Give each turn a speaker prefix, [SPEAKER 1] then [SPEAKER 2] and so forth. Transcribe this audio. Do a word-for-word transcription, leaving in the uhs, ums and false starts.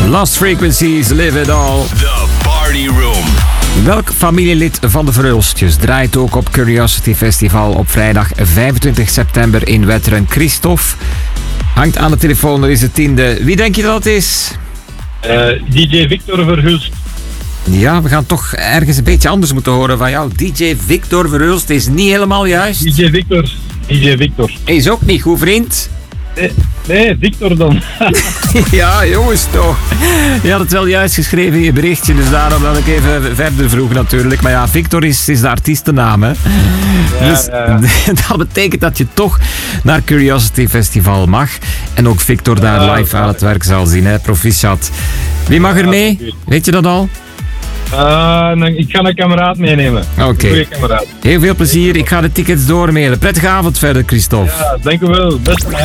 [SPEAKER 1] Lost Frequencies, Live It All.
[SPEAKER 2] The Party Room.
[SPEAKER 1] Welk familielid van de Verhulstjes draait ook op Curiosity Festival op vrijdag vijfentwintig september in Wetteren? Christophe hangt aan de telefoon, er is het tiende. Wie denk je dat het is?
[SPEAKER 3] Uh, D J Victor Verhulst.
[SPEAKER 1] Ja, we gaan toch ergens een beetje anders moeten horen van jou. D J Victor Verhulst is niet helemaal juist.
[SPEAKER 3] D J Victor. D J Victor.
[SPEAKER 1] Is ook niet goed, vriend.
[SPEAKER 3] Nee, nee Victor dan.
[SPEAKER 1] Ja, jongens toch. Je had het wel juist geschreven in je berichtje, dus daarom dat ik even verder vroeg natuurlijk. Maar ja, Victor is, is de artiestennaam, hè.
[SPEAKER 3] Ja,
[SPEAKER 1] dus
[SPEAKER 3] ja.
[SPEAKER 1] dat betekent dat je toch naar Curiosity Festival mag. En ook Victor daar
[SPEAKER 3] Ja,
[SPEAKER 1] live
[SPEAKER 3] ja.
[SPEAKER 1] aan het werk zal zien, hè. Proficiat. Wie mag er mee? Weet je dat al?
[SPEAKER 3] Uh, dan, ik ga een kameraad meenemen.
[SPEAKER 1] Oké.
[SPEAKER 3] Een goeie kameraad.
[SPEAKER 1] Heel veel plezier. Ik ga de tickets doormailen. Prettige avond verder, Christophe.
[SPEAKER 3] Ja, dank u wel. Beste.